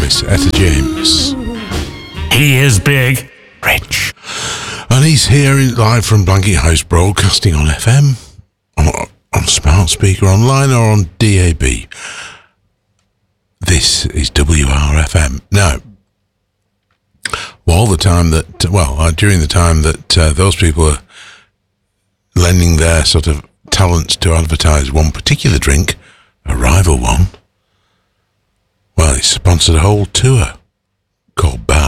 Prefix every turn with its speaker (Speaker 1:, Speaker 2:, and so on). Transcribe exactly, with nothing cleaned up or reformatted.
Speaker 1: This Etta James.
Speaker 2: He is big, rich.
Speaker 1: And he's here in, live from Blanket House, broadcasting on F M, on, on smart speaker, online or on D A B. This is W R F M. Now, all the time that, well, uh, during the time that uh, those people are lending their sort of talents to advertise one particular drink, a rival one, well, he sponsored a whole tour called Bad.